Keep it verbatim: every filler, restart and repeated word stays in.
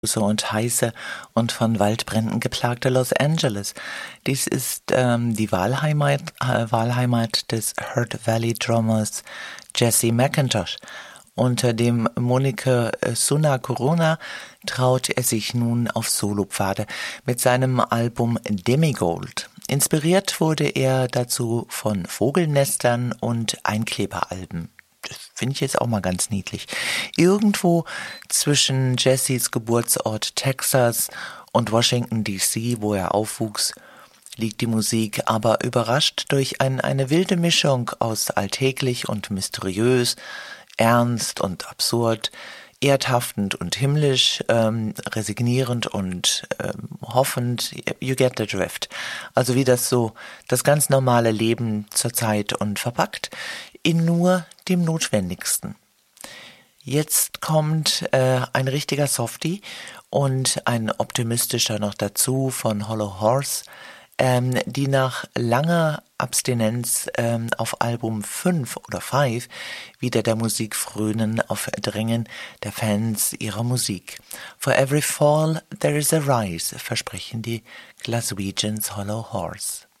und heiße und von Waldbränden geplagte Los Angeles. Dies ist ähm, die Wahlheimat, äh, Wahlheimat des Hurt Valley Drummers Jesse McIntosh. Unter dem Moniker äh, Suna Corona traut er sich nun auf Solopfade mit seinem Album Demigold. Inspiriert wurde er dazu von Vogelnestern und Einkleberalben. Das finde ich jetzt auch mal ganz niedlich. Irgendwo zwischen Jessys Geburtsort Texas und Washington D C, wo er aufwuchs, liegt die Musik aber überrascht durch ein, eine wilde Mischung aus alltäglich und mysteriös, ernst und absurd, erdhaftend und himmlisch, ähm, resignierend und ähm, hoffend. You get the drift. Also wie das so das ganz normale Leben zur Zeit und verpackt in nur dem Notwendigsten. Jetzt kommt äh, ein richtiger Softie und ein optimistischer noch dazu von Hollow Horse, ähm, die nach langer Abstinenz ähm, auf Album fünf oder fünf wieder der Musik frönen auf Drängen der Fans ihrer Musik. For every fall there is a rise, versprechen die Glaswegians Hollow Horse.